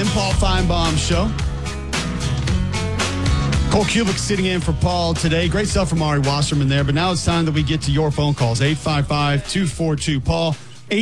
in. Paul Feinbaum Show. Cole Kubick sitting in for Paul today. Great stuff from Ari Wasserman there. But now it's time that we get to your phone calls. 855-242-PAUL.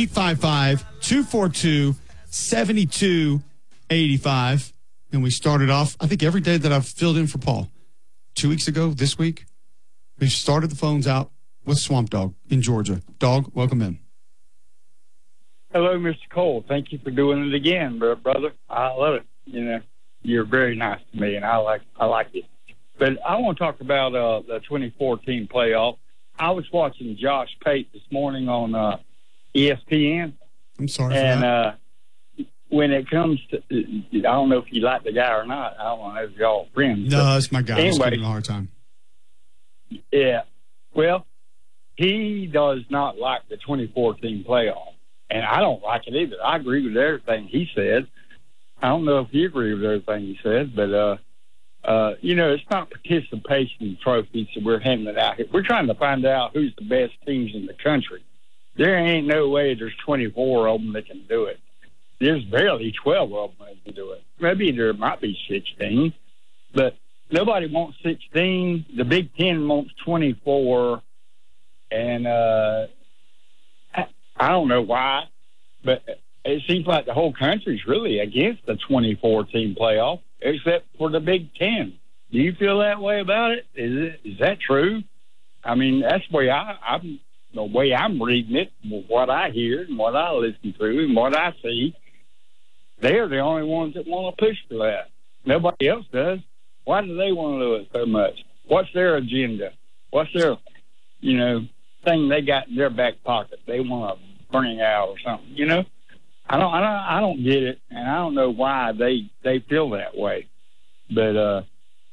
855-242-7285. And we started off, I think, every day that I've filled in for Paul. 2 weeks ago, this week, we started the phones out with Swamp Dog in Georgia. Dog, welcome in. Hello, Mr. Cole. Thank you for doing it again, brother. I love it. You know, you're very nice to me, and I like it. But I want to talk about the 2014 playoff. I was watching Josh Pate this morning on ESPN. I'm sorry for that. And when it comes to, I don't know if you like the guy or not. I don't know if y'all friends. No, it's my guy. Anyway, I'm giving him a hard time. Yeah. Well, he does not like the 2014 playoff. And I don't like it either. I agree with everything he said. I don't know if you agree with everything he said, but, you know, it's not participation trophies that we're handing out here. We're trying to find out who's the best teams in the country. There ain't no way there's 24 of them that can do it. There's barely 12 of them that can do it. Maybe there might be 16, but nobody wants 16. The Big Ten wants 24, and I don't know why, but it seems like the whole country's really against the 2014 playoff, except for the Big Ten. Do you feel that way about it? Is that true? I mean, that's the way the way I'm reading it, what I hear and what I listen to and what I see. They're the only ones that want to push for that. Nobody else does. Why do they want to do it so much? What's their agenda? What's their, you know, thing they got in their back pocket they want to bring out or something, you know? I don't get it, and I don't know why they feel that way. But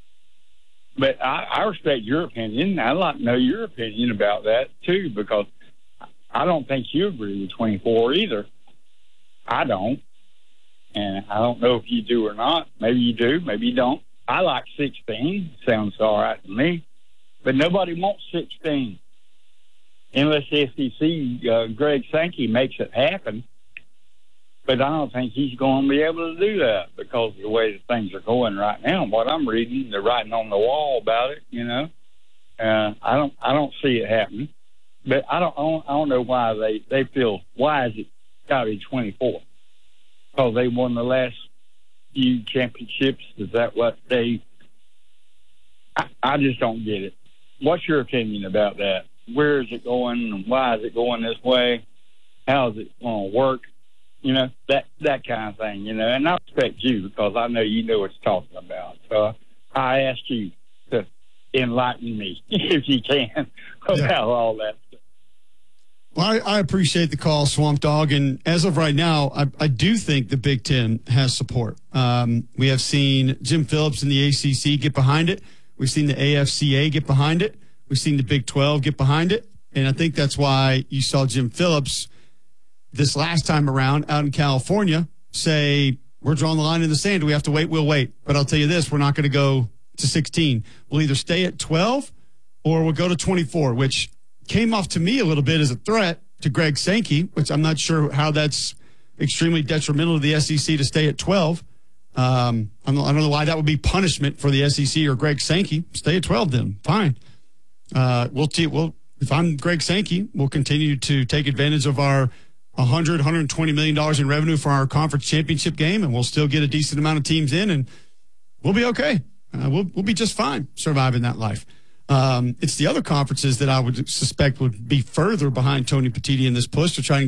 I respect your opinion. I'd like to know your opinion about that too, because I don't think you agree with 24 either. I don't, and I don't know if you do or not. Maybe you do, maybe you don't. I like 16. Sounds all right to me, but nobody wants 16. Unless the SEC, Greg Sankey makes it happen. But I don't think he's going to be able to do that because of the way that things are going right now. What I'm reading, they're writing on the wall about it, you know. I don't see it happening. But I don't know why they feel, why is it got to be 24? Because they won the last few championships. Is that what I just don't get it. What's your opinion about that? Where is it going, and why is it going this way? How is it going to work? You know, that kind of thing, you know. And I respect you because I know you know what you're talking about. So I ask you to enlighten me, if you can, about all that stuff. Well, I appreciate the call, Swamp Dog. And as of right now, I do think the Big Ten has support. We have seen Jim Phillips in the ACC get behind it. We've seen the AFCA get behind it. We've seen the Big 12 get behind it. And I think that's why you saw Jim Phillips this last time around out in California say, we're drawing the line in the sand. Do we have to wait? We'll wait. But I'll tell you this, we're not going to go to 16. We'll either stay at 12 or we'll go to 24, which came off to me a little bit as a threat to Greg Sankey, which I'm not sure how that's extremely detrimental to the SEC to stay at 12. I don't know why that would be punishment for the SEC or Greg Sankey. Stay at 12 then. Fine. If I'm Greg Sankey, we'll continue to take advantage of our $120 million in revenue for our conference championship game, and we'll still get a decent amount of teams in, and we'll be okay. We'll be just fine surviving that life. It's the other conferences that I would suspect would be further behind Tony Petitti in this push to try and